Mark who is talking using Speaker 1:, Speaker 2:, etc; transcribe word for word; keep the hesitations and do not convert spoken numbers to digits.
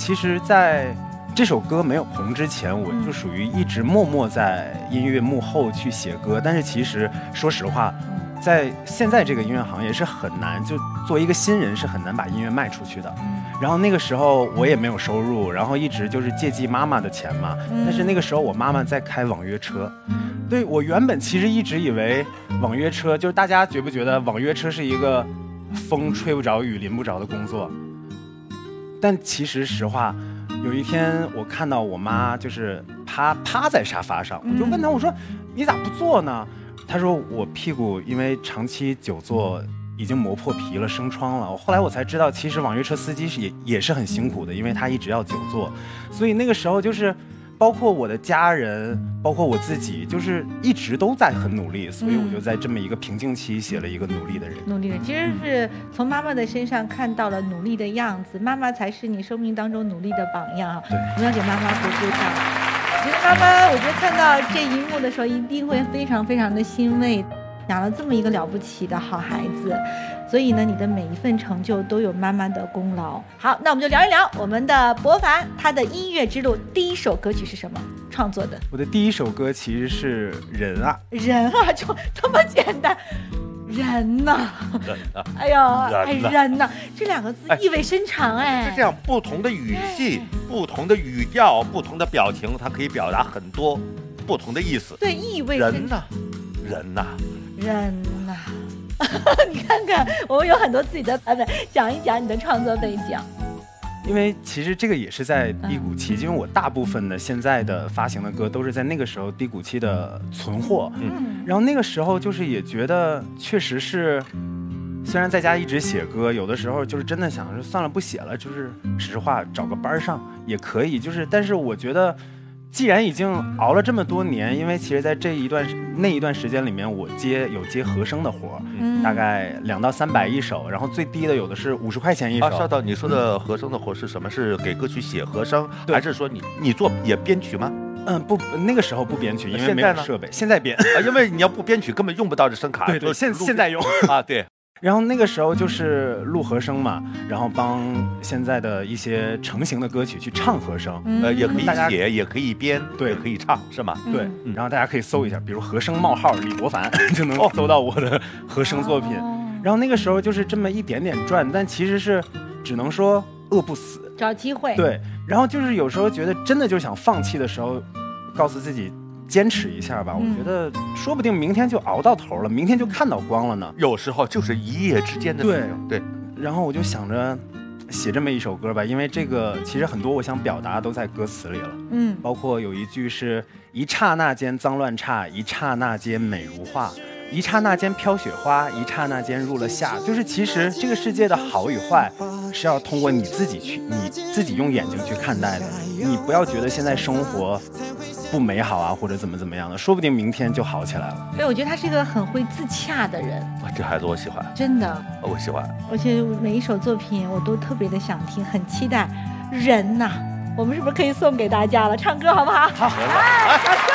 Speaker 1: 其实在这首歌没有红之前，我就属于一直默默在音乐幕后去写歌，但是其实说实话，在现在这个音乐行业是很难，就作为一个新人是很难把音乐卖出去的。然后那个时候我也没有收入，然后一直就是借记妈妈的钱嘛。但是那个时候我妈妈在开网约车，对，我原本其实一直以为网约车就是大家觉不觉得网约车是一个风吹不着雨淋不着的工作？但其实实话，有一天我看到我妈就是趴趴在沙发上，我就问她，我说你咋不坐呢？她说我屁股因为长期久坐已经磨破皮了，生疮了。后来我才知道，其实网约车司机是也也是很辛苦的，因为他一直要久坐。所以那个时候就是包括我的家人，包括我自己，就是一直都在很努力，所以我就在这么一个瓶颈期写了一个努力的人。
Speaker 2: 努力的，其实是从妈妈的身上看到了努力的样子，妈妈才是你生命当中努力的榜样。
Speaker 1: 对，
Speaker 2: 我们要给妈妈鼓鼓掌。其实妈妈，我觉得看到这一幕的时候，一定会非常非常的欣慰。养了这么一个了不起的好孩子，所以呢，你的每一份成就都有妈妈的功劳。好，那我们就聊一聊我们的博凡他的音乐之路。第一首歌曲是什么创作的？
Speaker 1: 我的第一首歌其实是人啊，
Speaker 2: 人啊，就这么简单。人呐，
Speaker 3: 人呐，
Speaker 2: 哎呦，
Speaker 3: 哎
Speaker 2: 人呐，这两个字意味深长哎。
Speaker 3: 是这样，不同的语气、不同的语调、不同的表情，它可以表达很多不同的意思。
Speaker 2: 对，意味深
Speaker 3: 人呐，人呐。
Speaker 2: 人呐、啊，你看看，我们有很多自己的版本，讲一讲你的创作背景。
Speaker 1: 因为其实这个也是在低谷期，因为我大部分的现在的发行的歌都是在那个时候低谷期的存货。嗯，然后那个时候就是也觉得确实是，虽然在家一直写歌，有的时候就是真的想说算了不写了，就是实话找个班上也可以，就是但是我觉得。既然已经熬了这么多年，因为其实在这一段那一段时间里面，我接有接和声的活，嗯、大概两到三百一首，然后最低的有的是五十块钱一首。
Speaker 3: 啊，稍等，你说的和声的活是什么？是给歌曲写和声，还是说你你做也编曲吗？
Speaker 1: 嗯，不，那个时候不编曲，因为没有设备。现在编，
Speaker 3: 啊，因为你要不编曲根本用不到这声卡。
Speaker 1: 对对，现现在用
Speaker 3: 啊，对。
Speaker 1: 然后那个时候就是录和声嘛，然后帮现在的一些成型的歌曲去唱和声，
Speaker 3: 嗯、呃，也可以写，也可以编，
Speaker 1: 对，
Speaker 3: 也可以唱，是吗？
Speaker 1: 对、嗯，然后大家可以搜一下，比如和声冒号李博凡，就能搜到我的和声作品。哦、然后那个时候就是这么一点点赚，但其实是只能说饿不死，
Speaker 2: 找机会。
Speaker 1: 对，然后就是有时候觉得真的就想放弃的时候，告诉自己。坚持一下吧，我觉得说不定明天就熬到头了，明天就看到光了呢。
Speaker 3: 有时候就是一夜之间的事情。对对。
Speaker 1: 然后我就想着写这么一首歌吧，因为这个其实很多我想表达都在歌词里了。嗯，包括有一句是一刹那间脏乱差，一刹那间美如画，一刹那间飘雪花，一刹那间入了夏。就是其实这个世界的好与坏是要通过你自己去，你自己用眼睛去看待的。你不要觉得现在生活不美好啊，或者怎么怎么样的，说不定明天就好起来了。
Speaker 2: 对，我觉得他是一个很会自洽的人。
Speaker 3: 啊，这孩子我喜欢，
Speaker 2: 真的，
Speaker 3: 我喜欢。
Speaker 2: 而且每一首作品我都特别的想听，很期待。人呐，我们是不是可以送给大家了？唱歌好不好？
Speaker 3: 好，
Speaker 2: 来，掌声。